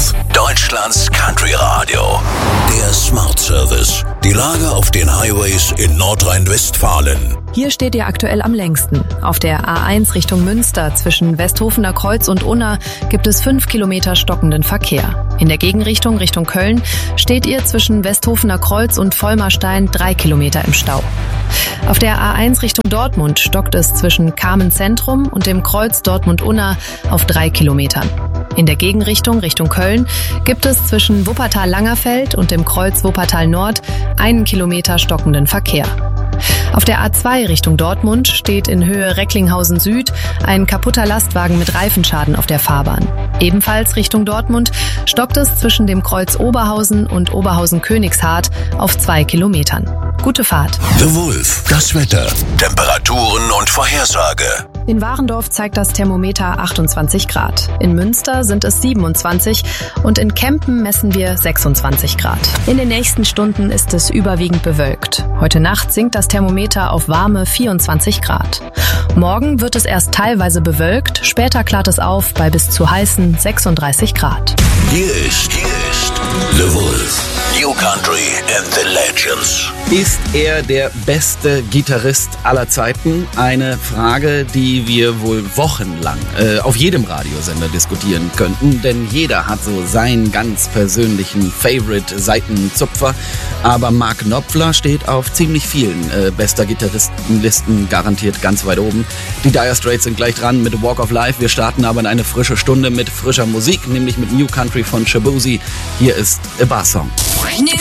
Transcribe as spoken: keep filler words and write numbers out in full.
Wolf, Deutschlands Country Radio. Der Smart Service. Die Lage auf den Highways in Nordrhein-Westfalen. Hier steht ihr aktuell am längsten. Auf der A eins Richtung Münster zwischen Westhofener Kreuz und Unna gibt es fünf Kilometer stockenden Verkehr. In der Gegenrichtung Richtung Köln steht ihr zwischen Westhofener Kreuz und Vollmerstein drei Kilometer im Stau. Auf der A eins Richtung Dortmund stockt es zwischen Kamen Zentrum und dem Kreuz Dortmund-Unna auf drei Kilometern. In der Gegenrichtung Richtung Köln gibt es zwischen Wuppertal-Langerfeld und dem Kreuz Wuppertal-Nord einen Kilometer stockenden Verkehr. Auf der A zwei Richtung Dortmund steht in Höhe Recklinghausen Süd ein kaputter Lastwagen mit Reifenschaden auf der Fahrbahn. Ebenfalls Richtung Dortmund stockt es zwischen dem Kreuz Oberhausen und Oberhausen-Königshardt auf zwei Kilometern. Gute Fahrt. The Wolf, das Wetter, Temperaturen und Vorhersage. In Warendorf zeigt das Thermometer achtundzwanzig Grad. In Münster sind es siebenundzwanzig und in Kempen messen wir sechsundzwanzig Grad. In den nächsten Stunden ist es überwiegend bewölkt. Heute Nacht sinkt das Thermometer auf warme vierundzwanzig Grad. Morgen wird es erst teilweise bewölkt, später klart es auf bei bis zu heißen sechsunddreißig Grad. Hier ist, hier ist The Wolf, New Country and the Legends. Ist er der beste Gitarrist aller Zeiten? Eine Frage, die wir wohl wochenlang äh, auf jedem Radiosender diskutieren könnten, denn jeder hat so seinen ganz persönlichen Favorite-Seitenzupfer. Aber Mark Knopfler steht auf ziemlich vielen äh, bester Gitarristenlisten garantiert ganz weit oben. Die Dire Straits sind gleich dran mit Walk of Life. Wir starten aber in eine frische Stunde mit frischer Musik, nämlich mit New Country von Shaboozey. Hier ist A Bar Song.